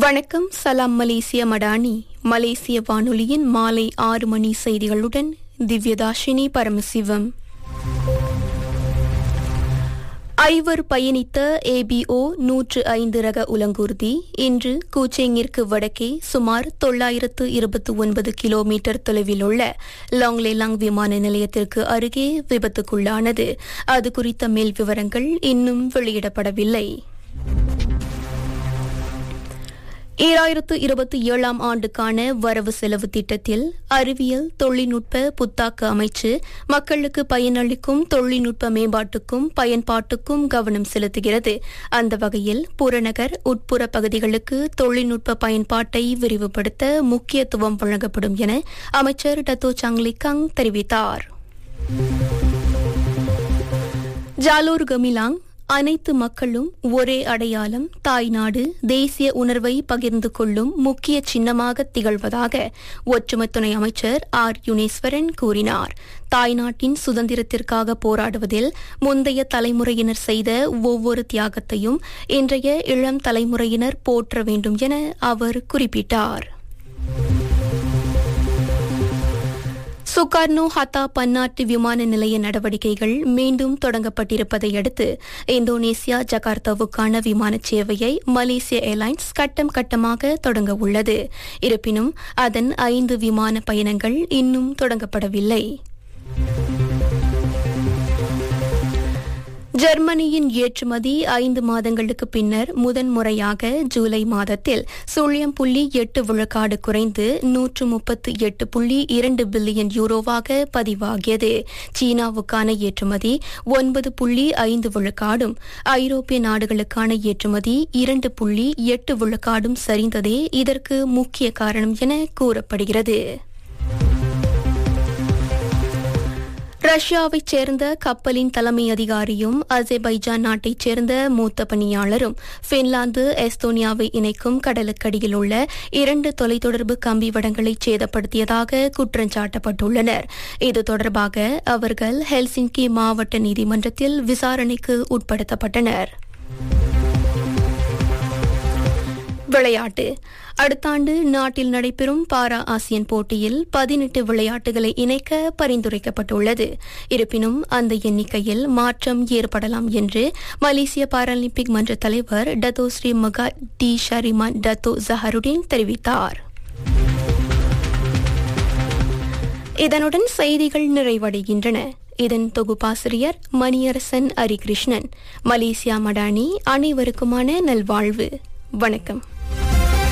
வணக்கம். சலாம் மலேசிய மடானி மலேசிய வானொலியின் மாலை 6 மணி செய்திகளுடன் திவ்யதாஷினி பரமசிவம். ஐவர் பயணித்த ABO 105 ரக உலங்கூர்தி இன்று கூச்சேங்கிற்கு வடக்கே சுமார் 929 கிலோமீட்டர் தொலைவில் உள்ள லாங்லேலாங் விமான நிலையத்திற்கு அருகே விபத்துக்குள்ளானது. அது குறித்த மேல் விவரங்கள் இன்னும் வெளியிடப்படவில்லை. 2027 ஆண்டுக்கான வரவு செலவு திட்டத்தில் அறிவியல் தொழில்நுட்ப புத்தாக்க அமைச்சு மக்களுக்கு பயனளிக்கும் தொழில்நுட்ப மேம்பாட்டுக்கும் பயன்பாட்டுக்கும் கவனம் செலுத்துகிறது. அந்த வகையில் புறநகர் உட்புற பகுதிகளுக்கு தொழில்நுட்ப பயன்பாட்டை விரிவுபடுத்த முக்கியத்துவம் வழங்கப்படும் என அமைச்சர் டத்தோ சாங்லிகாங் தெரிவித்தார். ஜாலோர் கமிலாங் அனைத்து மக்களும் ஒரே அடையாளம், தாய்நாடு, தேசிய உணர்வை பகிர்ந்து கொள்ளும் முக்கிய சின்னமாக திகழ்வதாக ஒற்றுமை துணை அமைச்சர் ஆர் யுனேஸ்வரன் கூறினார். தாய்நாட்டின் சுதந்திரத்திற்காக போராடுவதில் முந்தைய தலைமுறையினர் செய்த ஒவ்வொரு தியாகத்தையும் இன்றைய இளம் தலைமுறையினர் போற்ற வேண்டும் என அவர் குறிப்பிட்டார். சுகார்னோ ஹத்தா பன்னாட்டு விமான நிலைய நடவடிக்கைகள் மீண்டும் தொடங்கப்பட்டிருப்பதை அடுத்து இந்தோனேசியா ஜகார்த்தாவுக்கான விமான சேவையை மலேசிய ஏர்லைன்ஸ் கட்டம் கட்டமாக தொடங்க உள்ளது. இருப்பினும் அதன் 5 விமான பயணங்கள் இன்னும் தொடங்கப்படவில்லை. ஜெர்மனியின் ஏற்றுமதி 5 மாதங்களுக்கு பின்னர் முதன்முறையாக ஜூலை மாதத்தில் 0.8 விழுக்காடு குறைந்து 138.2 பில்லியன் யூரோவாக பதிவாகியது. சீனாவுக்கான ஏற்றுமதி 9.5 விழுக்காடும் ஐரோப்பிய நாடுகளுக்கான ஏற்றுமதி 2.8 விழுக்காடும் சரிந்ததே இதற்கு முக்கிய காரணம் என கூறப்படுகிறது. ரஷ்யாவைச் சேர்ந்த கப்பலின் தலைமை அதிகாரியும் அசர்பைஜான் நாட்டைச் சேர்ந்த மூத்த பணியாளரும் பின்லாந்து எஸ்தோனியாவை இணைக்கும் கடலுக்கடியில் உள்ள 2 தொலைத்தொடர்பு கம்பி வடங்களை சேதப்படுத்தியதாக குற்றஞ்சாட்டப்பட்டுள்ளனர். இது தொடர்பாக அவர்கள் ஹெல்சிங்கி மாவட்ட நீதிமன்றத்தில் விசாரணைக்கு உட்படுத்தப்பட்டனர். விளையாட்டு. அடுத்த ஆண்டு நாட்டில் நடைபெறும் பாரா ஆசியன் போட்டியில் 18 விளையாட்டுகளை இணைக்க பரிந்துரைக்கப்பட்டுள்ளது. இருப்பினும் அந்த எண்ணிக்கையில் மாற்றம் ஏற்படலாம் என்று மலேசிய பாராலிம்பிக் மன்ற தலைவர் டத்தோ ஸ்ரீ மகா டி ஷரிமான் டத்தோ ஜஹருடீன் தெரிவித்தார். இதனுடன் செய்திகள் நிறைவடைகின்றன. இதன் தொகுப்பாசிரியர் மணியரசன் அரிகிருஷ்ணன். மலேசியா மடானி அனைவருக்குமான நல்வாழ்வு. வணக்கம்.